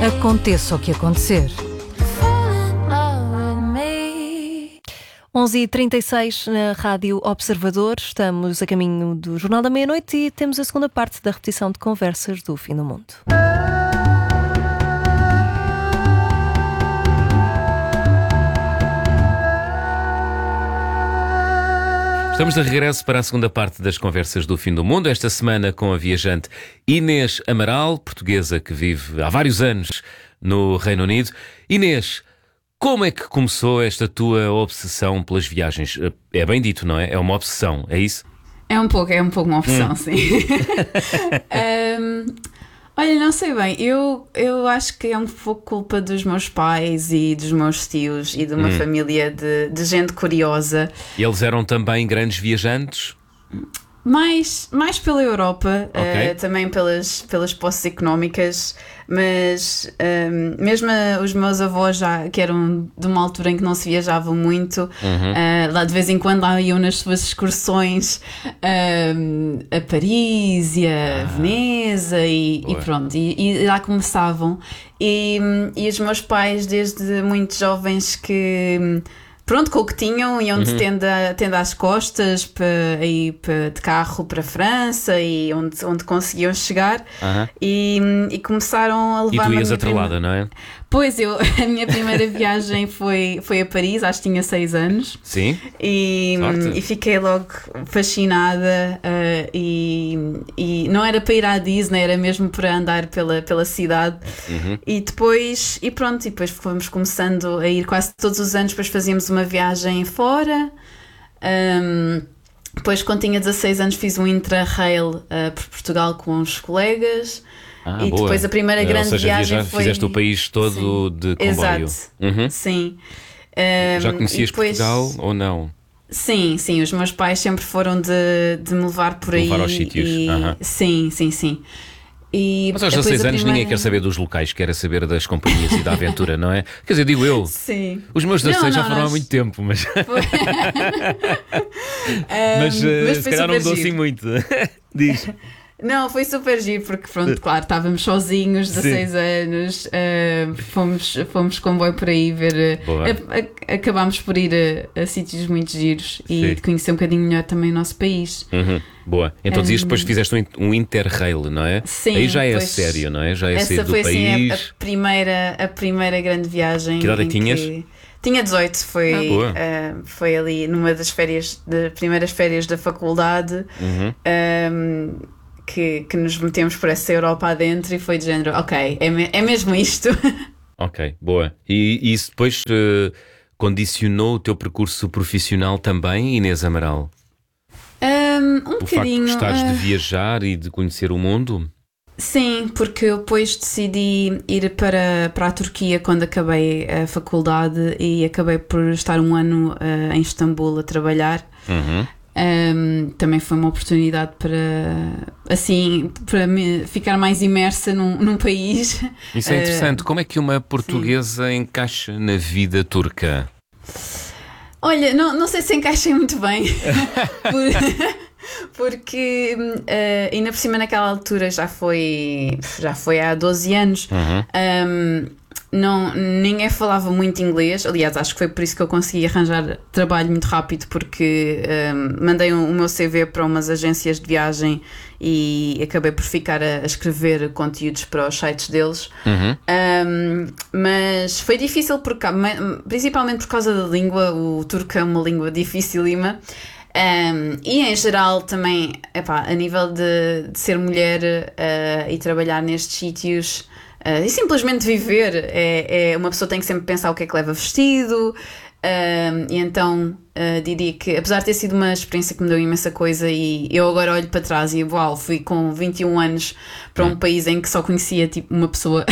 Aconteça o que acontecer. 11h36 na Rádio Observador. Estamos a caminho do Jornal da Meia-Noite e temos a segunda parte da repetição de conversas do Fim do Mundo. Estamos de regresso para a segunda parte das conversas do Fim do Mundo, esta semana com a viajante Inês Amaral, portuguesa que vive há vários anos no Reino Unido. Inês, como é que começou esta tua obsessão pelas viagens? É bem dito, não é? É uma obsessão, é isso? É um pouco uma obsessão, sim. Olha, não sei bem, eu acho que é um pouco culpa dos meus pais e dos meus tios e de uma família de gente curiosa. E eles eram também grandes viajantes? Mais pela Europa, Ok. também pelas posses económicas, mas mesmo os meus avós já, que eram de uma altura em que não se viajavam muito, lá de vez em quando lá iam nas suas excursões a Paris e a Veneza e pronto, e lá começavam. E os meus pais, desde muito jovens, que... Pronto, com o que tinham, iam de tenda às costas de carro para a França e onde conseguiam chegar e começaram a levar-me. E tu ias atrelada, não é? Pois, a minha primeira viagem foi a Paris, acho que tinha 6 anos. Sim. E fiquei logo fascinada e não era para ir à Disney, era mesmo para andar pela cidade. E depois fomos começando a ir quase todos os anos, depois fazíamos uma viagem fora. Depois, quando tinha 16 anos, fiz um Intra-Rail por Portugal com os colegas. E boa. Depois a primeira grande viagem foi... Fizeste o país todo de comboio. Exato, sim. Já conhecias depois... Portugal ou não? Sim, os meus pais sempre foram de me levar por aí. Levar aos sítios. Sim. E mas aos 16 anos ninguém quer saber dos locais, quer saber das companhias e da aventura, não é? Quer dizer, digo eu. Sim. Os meus 16 já foram há muito tempo, mas... mas se calhar não mudou assim muito. Diz. Não, foi super giro, porque pronto, claro, estávamos sozinhos, 16 anos, fomos comboio por aí ver, acabámos por ir a sítios muito giros e de conhecer um bocadinho melhor também o nosso país. Boa. Então dizias depois fizeste um Interrail, não é? Sim. Aí já é sério, não é? Já é sair do país. Essa foi assim, a primeira grande viagem. Que idade tinhas? Tinha 18, foi ali numa das primeiras férias da faculdade. Que nos metemos por essa Europa adentro e foi de género, ok, é mesmo isto. Ok, boa. E isso depois condicionou o teu percurso profissional também, Inês Amaral? Um o bocadinho. O facto de gostares de viajar e de conhecer o mundo? Sim, porque eu depois decidi ir para a Turquia quando acabei a faculdade e acabei por estar um ano em Istambul a trabalhar. Também foi uma oportunidade para me ficar mais imersa num país. Isso é interessante. Como é que uma portuguesa encaixa na vida turca? Olha, não sei se encaixei muito bem. Porque ainda por cima naquela altura já foi há 12 anos. Ninguém falava muito inglês. Aliás, acho que foi por isso que eu consegui arranjar trabalho muito rápido, porque mandei o meu CV para umas agências de viagem e acabei por ficar a escrever conteúdos para os sites deles. Mas foi difícil principalmente por causa da língua. O turco é uma língua dificílima. E em geral também, a nível de ser mulher e trabalhar nestes sítios e simplesmente viver, uma pessoa tem que sempre pensar o que é que leva vestido. E então diria que, apesar de ter sido uma experiência que me deu imensa coisa, e eu agora olho para trás e fui com 21 anos para um país em que só conhecia tipo uma pessoa.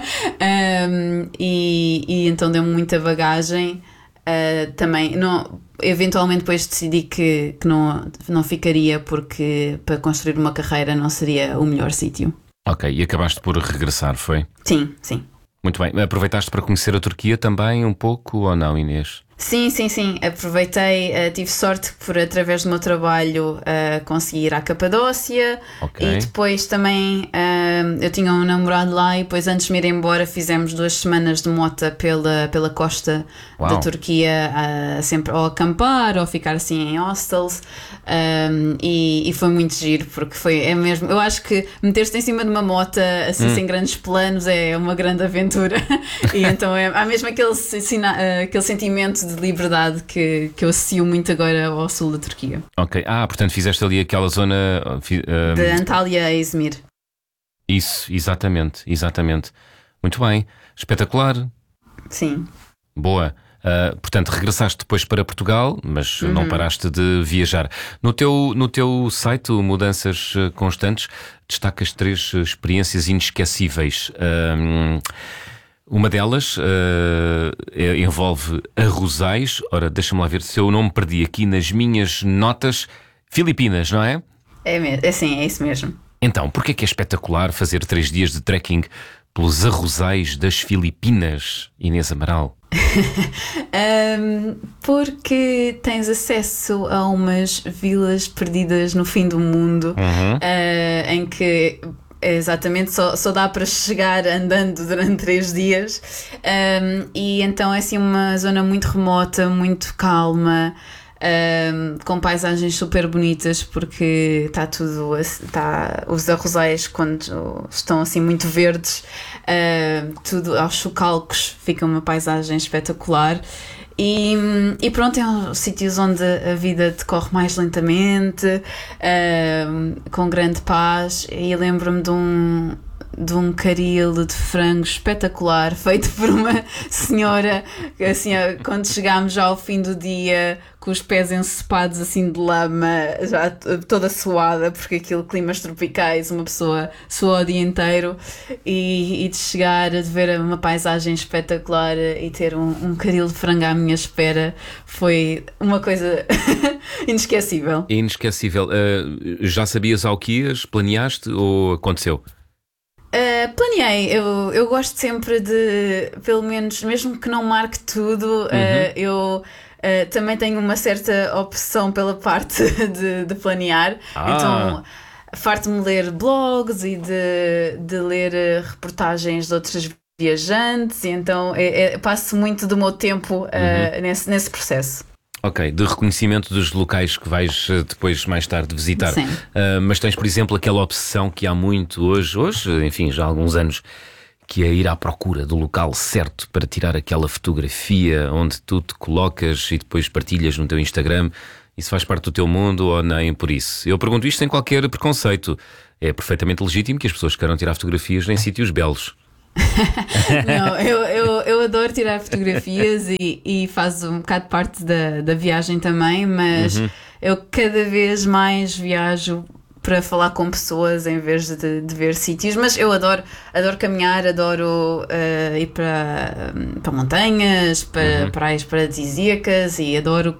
E então deu-me muita bagagem. Também eventualmente depois decidi que não ficaria, porque para construir uma carreira não seria o melhor sítio. Ok, e acabaste por regressar, foi? Sim. Muito bem. Aproveitaste para conhecer a Turquia também um pouco ou não, Inês? Sim, sim, sim. Aproveitei, tive sorte por, através do meu trabalho, conseguir ir à Capadócia. Ok. E depois também eu tinha um namorado lá e depois antes de me ir embora fizemos 2 semanas de mota pela costa da Uau. Turquia, sempre ou acampar ou ficar assim em hostels. E foi muito giro porque é mesmo, eu acho que meter-se em cima de uma mota assim sem grandes planos é uma grande aventura. E então há mesmo aquele sentimento de liberdade que eu associo muito agora ao sul da Turquia. Ok. Portanto fizeste ali aquela zona. De Antalya a Izmir. Isso, exatamente, exatamente. Muito bem, espetacular, Sim. boa. Portanto, regressaste depois para Portugal, mas não paraste de viajar. No teu site, o Mudanças Constantes, destacas 3 experiências inesquecíveis. Uma delas envolve arrozais. Ora, deixa-me lá ver se eu não me perdi aqui nas minhas notas. Filipinas, não é? É sim, é isso mesmo. Então, porquê que é espetacular fazer 3 dias de trekking pelos arrozais das Filipinas, Inês Amaral? Porque tens acesso a umas vilas perdidas no fim do mundo, em que exatamente só dá para chegar andando durante 3 dias. E então é assim uma zona muito remota, muito calma. Com paisagens super bonitas porque está tudo, os arrozais quando estão assim muito verdes, tudo aos chocalcos, fica uma paisagem espetacular. E pronto, é sítios onde a vida decorre mais lentamente, com grande paz. E lembro-me de um caril de frango espetacular feito por uma senhora, assim, quando chegámos já ao fim do dia, com os pés ensopados assim de lama, já toda suada, porque aquilo, climas tropicais, uma pessoa sua o dia inteiro, e de chegar a ver uma paisagem espetacular e ter um caril de frango à minha espera, foi uma coisa inesquecível. Inesquecível. Já sabias ao que ias? Planeaste ou aconteceu? Planeei, eu gosto sempre de, pelo menos, mesmo que não marque tudo, eu também tenho uma certa opção pela parte de planear. Então farto-me ler blogs e de ler reportagens de outros viajantes, e então passo muito do meu tempo nesse processo. Ok, de reconhecimento dos locais que vais depois mais tarde visitar. Sim. Mas tens, por exemplo, aquela obsessão que há muito hoje, enfim, já há alguns anos, que é ir à procura do local certo para tirar aquela fotografia onde tu te colocas e depois partilhas no teu Instagram. Isso faz parte do teu mundo ou nem por isso? Eu pergunto isto sem qualquer preconceito. É perfeitamente legítimo que as pessoas queiram tirar fotografias em sítios belos. Não, eu adoro tirar fotografias e faz um bocado parte da viagem também, mas eu cada vez mais viajo para falar com pessoas em vez de ver sítios. Mas eu adoro caminhar, adoro ir para montanhas, para praias paradisíacas, e adoro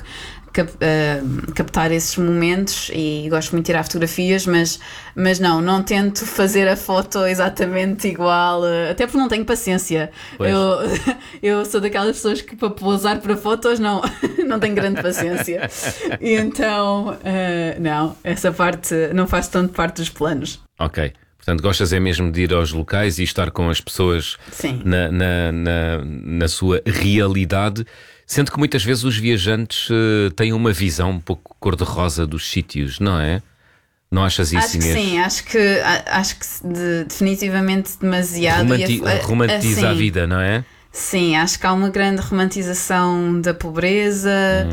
captar esses momentos, e gosto muito de tirar fotografias, mas não tento fazer a foto exatamente igual, até porque não tenho paciência. Eu sou daquelas pessoas que para pousar para fotos não tenho grande paciência, e então não, essa parte não faz tanto parte dos planos. Ok. Portanto, gostas é mesmo de ir aos locais e estar com as pessoas na sua realidade, sendo que muitas vezes os viajantes têm uma visão um pouco cor-de-rosa dos sítios, não é? Não achas isso, acho que Inês? sim, acho que definitivamente demasiado. Romantiza a vida, não é? Sim, acho que há uma grande romantização da pobreza,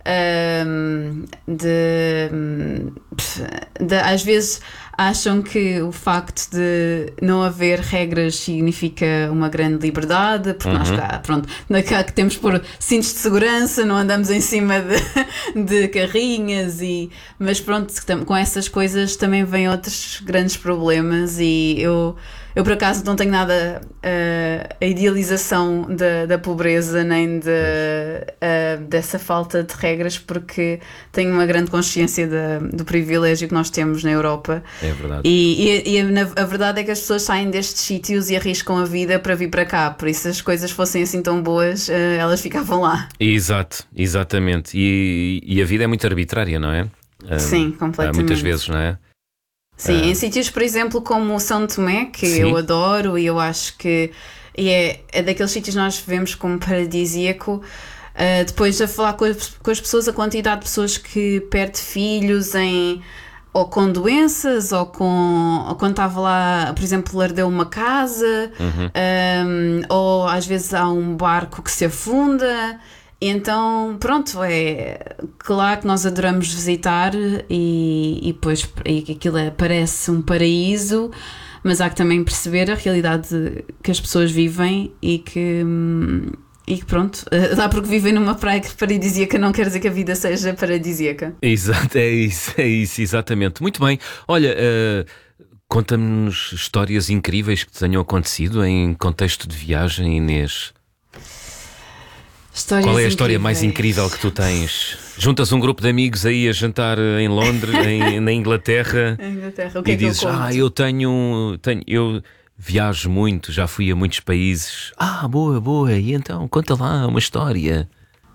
às vezes acham que o facto de não haver regras significa uma grande liberdade, porque nós cá que temos por cintos de segurança, não andamos em cima de carrinhas, mas pronto, com essas coisas também vêm outros grandes problemas, e eu por acaso não tenho nada a idealização da pobreza, nem dessa falta de regras, porque tenho uma grande consciência do privilégio que nós temos na Europa. É verdade. A verdade é que as pessoas saem destes sítios e arriscam a vida para vir para cá, por isso se as coisas fossem assim tão boas, elas ficavam lá. Exatamente. E a vida é muito arbitrária, não é? Sim, completamente. Muitas vezes, não é? Sim, em sítios, por exemplo, como São Tomé, que Sim. eu adoro e eu acho que é daqueles sítios que nós vemos como paradisíaco. Depois a falar com as pessoas, a quantidade de pessoas que perde filhos ou com doenças, ou quando estava lá, por exemplo, ardeu uma casa, ou às vezes há um barco que se afunda. Então, pronto, é claro que nós adoramos visitar e depois aquilo parece um paraíso, mas há que também perceber a realidade que as pessoas vivem e que pronto, dá porque vivem numa praia paradisíaca não quer dizer que a vida seja paradisíaca. Exato, é isso, exatamente. Muito bem. Olha, conta-nos histórias incríveis que tenham acontecido em contexto de viagem, Inês. Histórias Qual é a história incríveis. mais incrível que tu tens? Juntas um grupo de amigos aí a jantar em Londres, na Inglaterra, Em Inglaterra, o que e é que eu dizes, conto? eu viajo muito, já fui a muitos países. Boa, e então, conta lá uma história.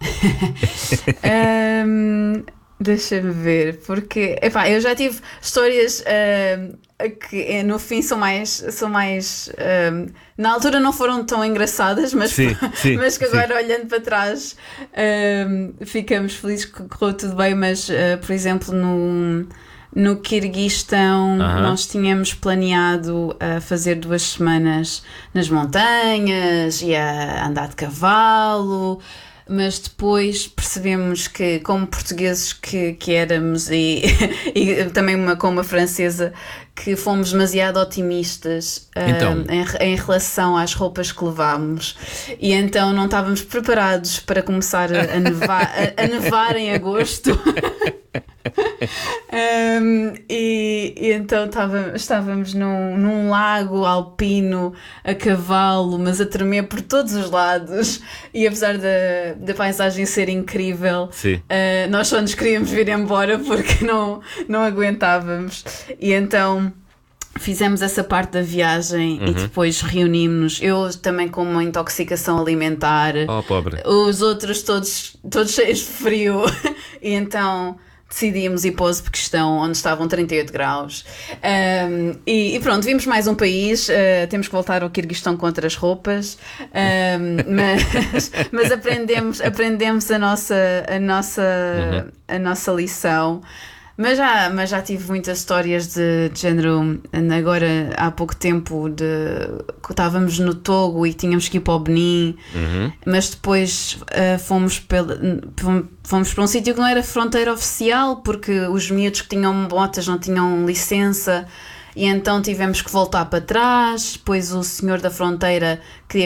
Deixa-me ver, porque eu já tive histórias que no fim são mais na altura não foram tão engraçadas, mas Sim, mas que agora olhando para trás ficamos felizes que correu tudo bem, mas por exemplo no Quirguistão nós tínhamos planeado fazer 2 semanas nas montanhas e a andar de cavalo, mas depois percebemos que, como portugueses que éramos e também com uma francesa, que fomos demasiado otimistas Então. em relação às roupas que levámos, e então não estávamos preparados para começar a nevar em agosto. E então estávamos num lago alpino a cavalo, mas a tremer por todos os lados, e apesar da paisagem ser incrível, nós só nos queríamos vir embora porque não aguentávamos. E então fizemos essa parte da viagem e depois reunimos-nos. Eu também com uma intoxicação alimentar, Pobre. os outros todos cheios de frio. E então decidimos ir para o Uzbequistão, onde estavam 38 graus. E pronto, vimos mais um país. Temos que voltar ao Quirguistão com outras roupas. Mas aprendemos a nossa lição. Mas já tive muitas histórias de género. Agora, há pouco tempo, estávamos no Togo e tínhamos que ir para o Benin, mas depois fomos para um sítio que não era fronteira oficial, porque os miúdos que tinham botas não tinham licença, e então tivemos que voltar para trás. Depois o senhor da fronteira queria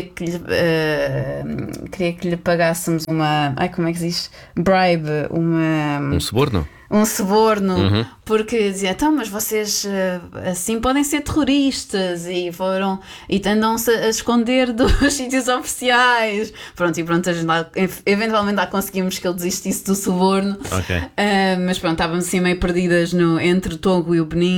que lhe pagássemos como é que se diz? Bribe, Um suborno? um suborno, porque dizia, então, mas vocês assim podem ser terroristas, e andam-se a esconder dos sítios oficiais. Pronto, eventualmente lá conseguimos que ele desistisse do suborno. Ok. Mas pronto, estávamos assim meio perdidas entre o Togo e o Benin.